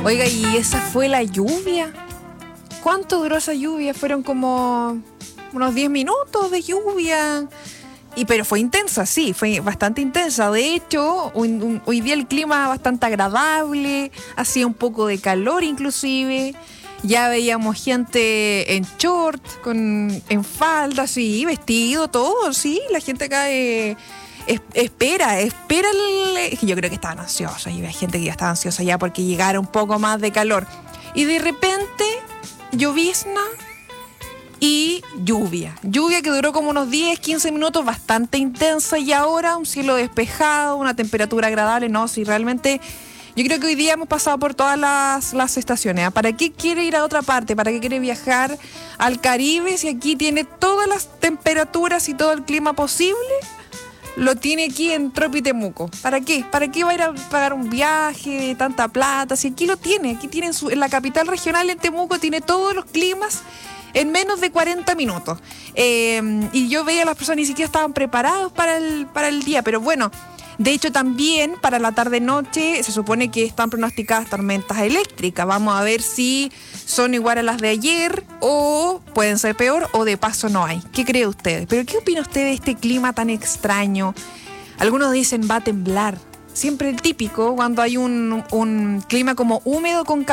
Oiga, ¿y esa fue la lluvia? ¿Cuánto duró esa lluvia? Fueron como unos 10 minutos de lluvia. Pero fue intensa, sí, fue bastante intensa. De hecho, hoy día el clima bastante agradable, hacía un poco de calor inclusive. Ya veíamos gente en short, en falda, sí, vestido, todo, sí. La gente acá espera. Yo creo que estaban ansiosos, y había gente que ya estaba ansiosa ya porque llegara un poco más de calor. Y de repente, llovizna y lluvia que duró como unos 10, 15 minutos, bastante intensa, y ahora un cielo despejado, una temperatura agradable. No, sí, realmente yo creo que hoy día hemos pasado por todas las estaciones. ¿Para qué quiere ir a otra parte? ¿Para qué quiere viajar al Caribe si aquí tiene todas las temperaturas y todo el clima posible? Lo tiene aquí en Tropi Temuco. ¿Para qué? ¿Para qué va a ir a pagar un viaje de tanta plata? Si aquí lo tiene, en la capital regional, en Temuco, tiene todos los climas en menos de 40 minutos. Y yo veía a las personas ni siquiera estaban preparados para el día, pero bueno, de hecho también para la tarde-noche se supone que están pronosticadas tormentas eléctricas. Vamos a ver si son igual a las de ayer o pueden ser peor, o de paso no hay. ¿Qué cree usted? ¿Pero qué opina usted de este clima tan extraño? Algunos dicen va a temblar. Siempre el típico cuando hay un clima como húmedo con